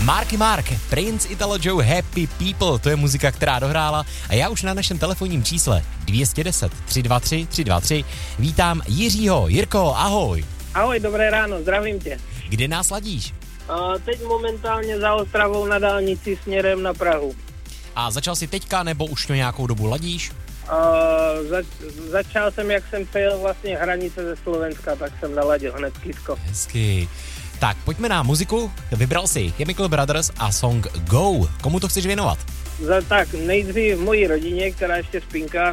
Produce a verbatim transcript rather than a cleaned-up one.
Marky Mark, Prince, Italo Joe, Happy People, to je muzika, která dohrála a já už na našem telefonním čísle dvě stě deset tři dva tři tři dva tři vítám Jiřího. Jirko, ahoj. Ahoj, dobré ráno, zdravím tě. Kde nás ladíš? Uh, teď momentálně za Ostravou na dálnici směrem na Prahu. A začal jsi teďka, nebo už to nějakou dobu ladíš? Uh, zač, začal jsem, jak jsem přejel vlastně hranice ze Slovenska, tak jsem naladil hned kytko. Hezky. Tak, pojďme na muziku. Vybral si Chemical Brothers a song Go. Komu to chceš věnovat? Za, tak, nejdřív mojí rodině, která ještě spinká,